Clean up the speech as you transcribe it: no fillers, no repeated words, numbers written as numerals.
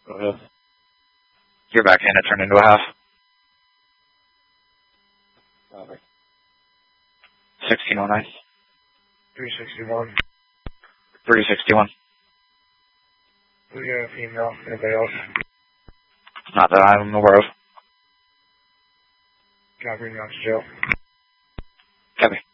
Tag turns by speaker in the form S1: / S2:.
S1: Go ahead.
S2: Your backhand had turned into a half.
S1: Copy.
S2: 1609.
S1: 361.
S2: 361.
S1: We got a female. Anybody else?
S2: Not that I'm aware of.
S1: Copy, not Joe.
S2: Copy.